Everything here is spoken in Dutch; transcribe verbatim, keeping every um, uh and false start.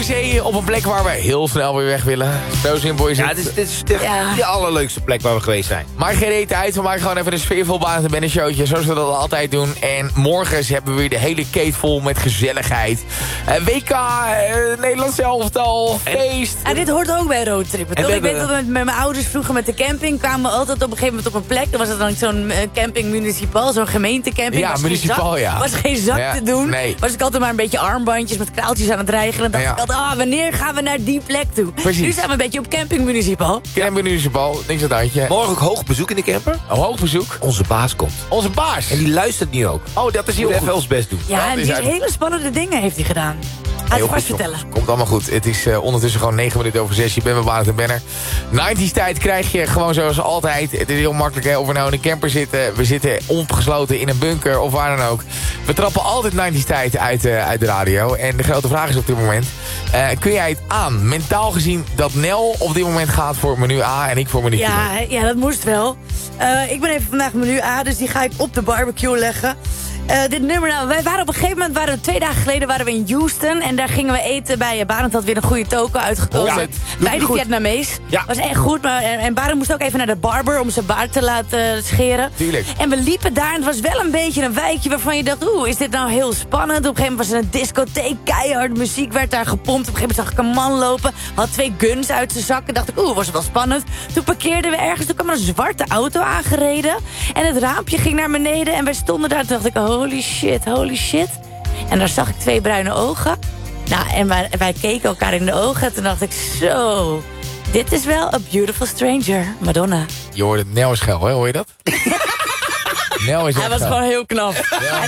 zee op een plek waar we heel snel weer weg willen. Zo simpel is het. Ja, dit is, dit is echt Ja. de allerleukste plek waar we geweest zijn. Maar geen reet uit, we maken gewoon even een sfeervol Barend en Benny showtje, zoals we dat altijd doen. En morgen hebben we weer de hele keet vol met gezelligheid. Uh, W K, uh, Nederlands elftal, feest. En dit hoort ook bij roadtrippen, En toch? we Ik weet hebben- dat we met, met mijn ouders vroeger met de camping kwamen we altijd op een gegeven moment op een plek. Dan was het dan zo'n uh, camping municipaal, zo'n gemeentecamping. Ja, was geen municipaal, zak, ja. was geen zak Ja, te doen. nee. Was ik altijd maar een beetje armbandjes met kraaltjes aan het regelen. En dacht Ja. ik altijd, ah, wanneer gaan we naar die plek toe? Precies. Nu zijn we een beetje op camping municipaal. Camping Municipal, niks aan het handje. Morgen ook hoog bezoek in de camper. Een hoog bezoek. Onze baas komt. Onze baas. En die luistert nu ook. Oh, dat is Die heel moet goed. even ons best doen. Ja, dat en is die uit- hele spannende dingen heeft hij gedaan. Ga Heel het vast goed, vertellen. jongens. Komt allemaal goed. Het is uh, ondertussen gewoon negen minuten over zes. Je bent bij Barend en Benner. nineties tijd krijg je gewoon zoals altijd. Het is heel makkelijk, hè, of we nou in een camper zitten. We zitten opgesloten in een bunker of waar dan ook. We trappen altijd nineties tijd uit, uh, uit de radio. En de grote vraag is op dit moment. Uh, kun jij het aan, mentaal gezien, dat Nel op dit moment gaat voor menu A en ik voor menu B? Ja, ja, dat moest wel. Uh, ik ben even vandaag menu A, dus die ga ik op de barbecue leggen. Uh, dit nummer, nou, wij waren op een gegeven moment, waren we twee dagen geleden waren we in Houston. En daar gingen we eten bij, uh, Barend had weer een goede toko uitgekozen. Ja, doet bij hij de goed. Vietnamees. Ja. Was echt goed, maar, en, en Barend moest ook even naar de barber om zijn baard te laten uh, scheren. Tuurlijk. En we liepen daar en het was wel een beetje een wijkje waarvan je dacht, oeh, is dit nou heel spannend? Op een gegeven moment was er een discotheek, keihard muziek werd daar gepompt. Op een gegeven moment zag ik een man lopen, had twee guns uit zijn zak. En dacht ik, oeh, was het wel spannend. Toen parkeerden we ergens, toen kwam er een zwarte auto aangereden. En het raampje ging naar beneden en wij stonden daar. Toen dacht ik, holy shit, holy shit. En daar zag ik twee bruine ogen. Nou, en wij, wij keken elkaar in de ogen. En toen dacht ik, zo, dit is wel a beautiful stranger. Madonna. Je hoort het, Nel is geil, hè? Hoor je dat? Nel is Hij echt was geil. gewoon heel knap.